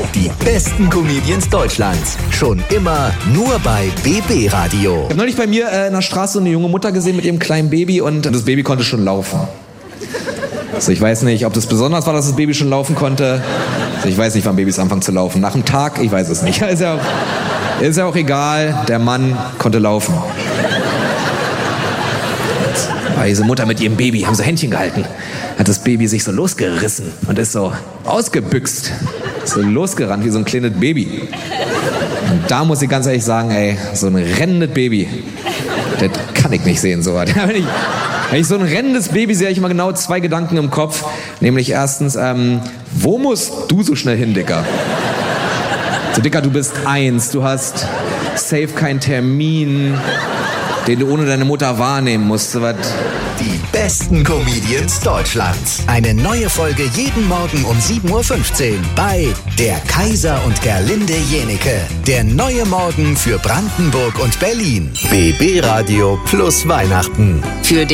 Die besten Comedians Deutschlands. Schon immer nur bei BB Radio. Ich habe neulich bei mir in der Straße eine junge Mutter gesehen mit ihrem kleinen Baby und das Baby konnte schon laufen. Also ich weiß nicht, ob das besonders war, dass das Baby schon laufen konnte. Also ich weiß nicht, wann Babys anfangen zu laufen. Nach dem Tag? Ich weiß es nicht. Ist ja auch egal. Der Mann konnte laufen. Aber diese Mutter mit ihrem Baby haben so Händchen gehalten. Hat das Baby sich so losgerissen und ist so ausgebüxt. So losgerannt wie so ein kleines Baby. Und da muss ich ganz ehrlich sagen, ey, so ein rennendes Baby, das kann ich nicht sehen, so was. Wenn ich so ein rennendes Baby sehe, habe ich immer genau 2 Gedanken im Kopf. Nämlich erstens, wo musst du so schnell hin, Dicker? So, Dicker, du bist 1, du hast safe keinen Termin, den du ohne deine Mutter wahrnehmen musst. So was. Die besten Comedians Deutschlands. Eine neue Folge jeden Morgen um 7.15 Uhr bei Der Kaiser und Gerlinde Jenecke. Der neue Morgen für Brandenburg und Berlin. BB Radio plus Weihnachten. Für